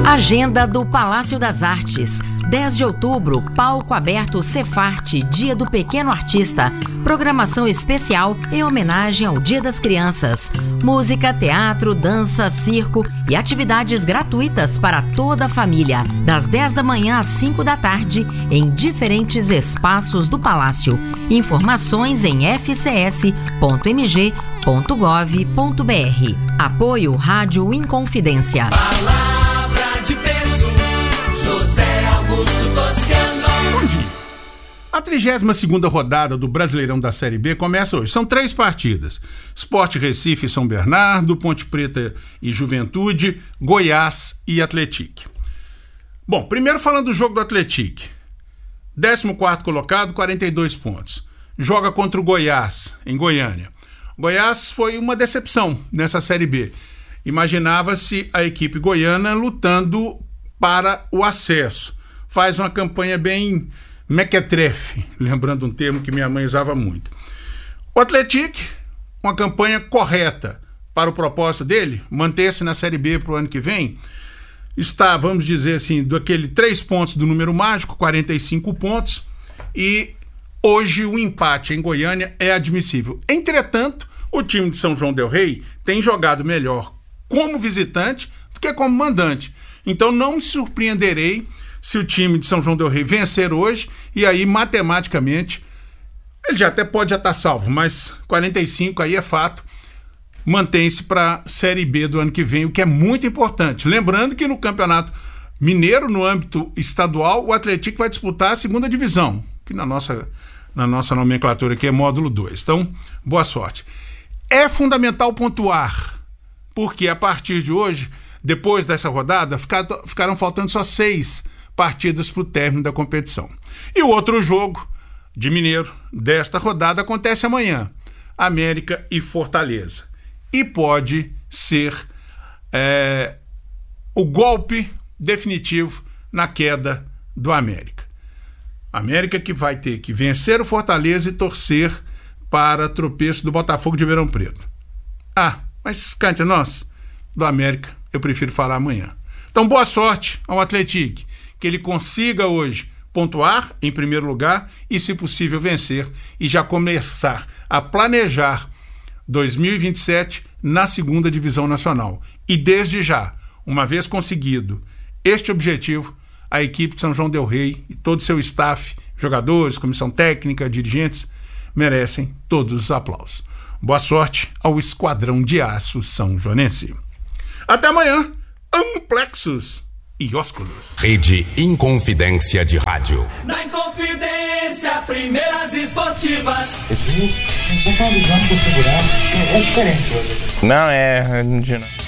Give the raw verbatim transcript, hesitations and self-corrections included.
Agenda do Palácio das Artes. dez de outubro, palco aberto Cefarte, Dia do Pequeno Artista. Programação especial em homenagem ao Dia das Crianças. Música, teatro, dança, circo e atividades gratuitas para toda a família. Das dez da manhã às cinco da tarde, em diferentes espaços do Palácio. Informações em f c s ponto m g ponto gov ponto b r. Apoio Rádio Inconfidência. Palavra de peso, José Augusto Toscano. Bom dia. A trigésima segunda rodada do Brasileirão da Série B começa hoje. São três partidas. Sport Recife e São Bernardo, Ponte Preta e Juventude, Goiás e Atlético. Bom, primeiro falando do jogo do Atlético. décimo quarto colocado, quarenta e dois pontos. Joga contra o Goiás, em Goiânia. Goiás foi uma decepção nessa Série B. Imaginava-se a equipe goiana lutando para o acesso. Faz uma campanha bem mequetrefe, lembrando um termo que minha mãe usava muito. O Atlético, uma campanha correta para o propósito dele, manter-se na Série B para o ano que vem, está, vamos dizer assim, daquele três pontos do número mágico, quarenta e cinco pontos, e hoje o empate em Goiânia é admissível. Entretanto, o time de São João del Rei tem jogado melhor como visitante do que como mandante. Então não me surpreenderei se o time de São João del Rei vencer hoje, e aí matematicamente ele já até pode já estar salvo, mas quarenta e cinco aí é fato, mantém-se para a Série B do ano que vem, o que é muito importante. Lembrando que no Campeonato Mineiro, no âmbito estadual, o Atlético vai disputar a segunda divisão, que na nossa, na nossa nomenclatura aqui é módulo dois. Então, boa sorte. É fundamental pontuar, porque a partir de hoje, depois dessa rodada, ficar, ficarão faltando só seis partidas para o término da competição. E o outro jogo de Mineiro desta rodada acontece amanhã, América e Fortaleza. E pode ser é, o golpe definitivo na queda do América. América que vai ter que vencer o Fortaleza e torcer para tropeço do Botafogo de Ribeirão Preto. Ah, mas cá entre nós, do América, eu prefiro falar amanhã. Então, boa sorte ao Atlético, que ele consiga hoje pontuar em primeiro lugar e, se possível, vencer e já começar a planejar dois mil e vinte e sete na segunda divisão nacional. E desde já, uma vez conseguido este objetivo, a equipe de São João del Rei e todo o seu staff, jogadores, comissão técnica, dirigentes, merecem todos os aplausos. Boa sorte ao Esquadrão de Aço São Joanense. Até amanhã, Amplexos e Ósculos. Rede Inconfidência de Rádio. Na Inconfidência, primeiras esportivas. Eu tô com a visão com segurança. É diferente hoje. Não, é...